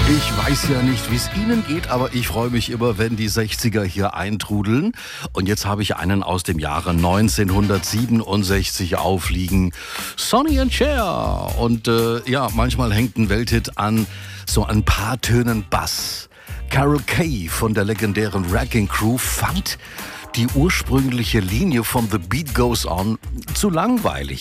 Ich weiß ja nicht, wie es Ihnen geht, aber ich freue mich immer, wenn die 60er hier eintrudeln. Und jetzt habe ich einen aus dem Jahre 1967 aufliegen. Sonny and Cher. Und ja, manchmal hängt ein Welthit an so ein paar Tönen Bass. Carol Kay von der legendären Wrecking Crew fand die ursprüngliche Linie von The Beat Goes On zu langweilig.